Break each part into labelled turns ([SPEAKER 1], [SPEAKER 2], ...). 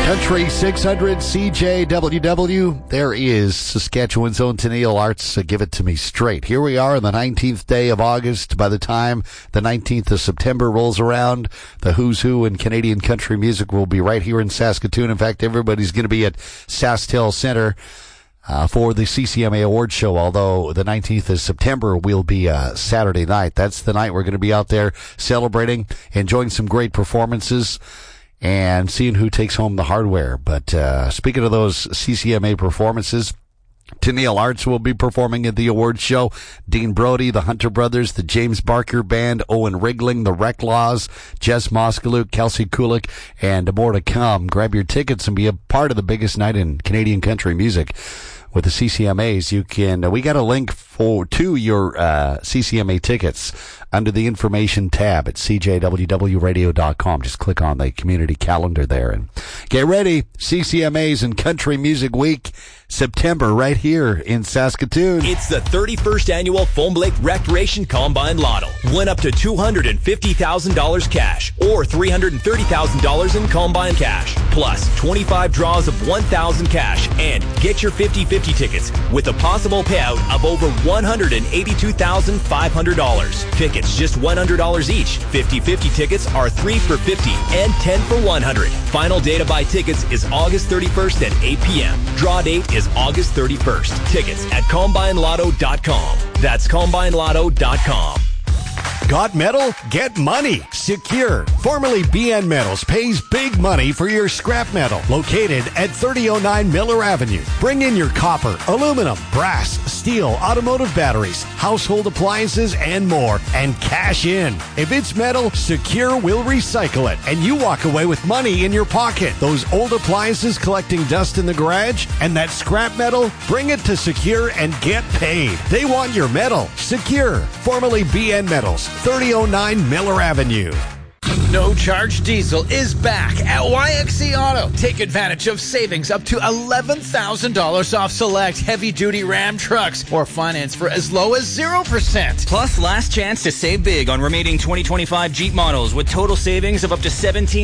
[SPEAKER 1] Country 600 CJWW. There is Saskatchewan's own Tennille Arts. Give it to me straight. Here we are on the 19th day of August. By the time the 19th of September rolls around, the who's who in Canadian country music will be right here in Saskatoon. In fact, everybody's going to be at SaskTel Center for the CCMA Awards Show, although the 19th of September will be Saturday night. That's the night we're going to be out there celebrating, enjoying some great performances, and seeing who takes home the hardware. But speaking of those CCMA performances, Tennille Arts will be performing at the awards show. Dean Brody, the Hunter Brothers, the James Barker Band, Owen Rigling, the Reclaws, Jess Moskaluk, Kelsey Kulik, and more to come. Grab your tickets and be a part of the biggest night in Canadian country music. With the CCMAs, you can, we got a link to your CCMA tickets under the information tab at cjwwradio.com. Just click on the community calendar there and get ready. CCMAs and Country Music Week, September, right here in Saskatoon.
[SPEAKER 2] It's the 31st annual Foam Lake Recreation Combine Lotto. Win up to $250,000 cash or $330,000 in combine cash, plus 25 draws of $1,000 cash, and get your 50-50 tickets with a possible payout of over $182,500. Tickets just $100 each. 50-50 tickets are 3 for $50 and 10 for $100. Final day to buy tickets is August 31st at 8 p.m. Draw date is August 31st. Tickets at CombineLotto.com. That's CombineLotto.com.
[SPEAKER 3] Got metal? Get money. Secure, formerly BN Metals, pays big money for your scrap metal. Located at 3009 Miller Avenue. Bring in your copper, aluminum, brass, steel, automotive batteries, household appliances, and more, and cash in. If it's metal, Secure will recycle it, and you walk away with money in your pocket. Those old appliances collecting dust in the garage, and that scrap metal, bring it to Secure and get paid. They want your metal. Secure, formerly BN Metals, 3009 Miller Avenue.
[SPEAKER 4] No Charge Diesel is back at YXC Auto. Take advantage of savings up to $11,000 off select heavy-duty Ram trucks or finance for as low as 0%.
[SPEAKER 5] Plus, last chance to save big on remaining 2025 Jeep models with total savings of up to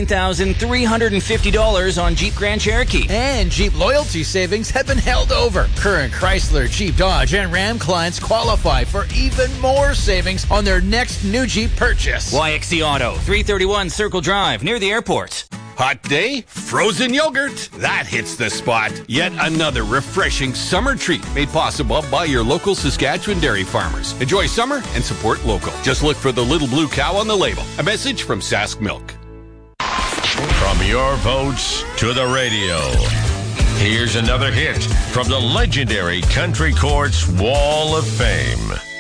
[SPEAKER 5] $17,350 on Jeep Grand Cherokee.
[SPEAKER 4] And Jeep loyalty savings have been held over. Current Chrysler, Jeep, Dodge, and Ram clients qualify for even more savings on their next new Jeep purchase.
[SPEAKER 5] YXC Auto, 331 Circle Drive, near the airport.
[SPEAKER 6] Hot day? Frozen yogurt. That hits the spot. Yet another refreshing summer treat made possible by your local Saskatchewan dairy farmers. Enjoy summer and support local. Just look for the little blue cow on the label. A message from Sask Milk.
[SPEAKER 7] From your votes to the radio. Here's another hit from the legendary Country Courts Wall of Fame.